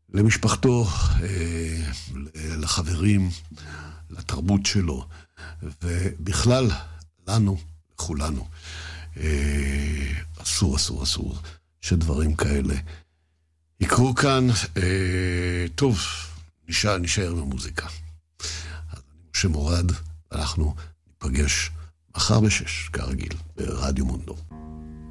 למשפחתו, לחברים, לתרבות שלו, ובכלל, לנו, לכולנו, אסור שדברים כאלה יקרו כאן. טוב, נשאר במוזיקה. אז אני משה מורד, אנחנו ניפגש מחר ב-6, כרגיל, ברדיו מונדו.